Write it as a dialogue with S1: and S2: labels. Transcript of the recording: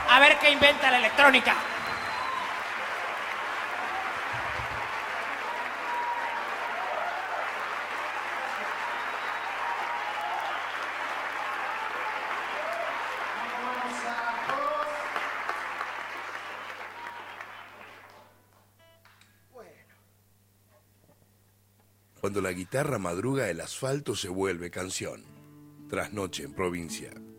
S1: A ver qué inventa la electrónica.
S2: Cuando la guitarra madruga, el asfalto se vuelve canción. Trasnoche en provincia.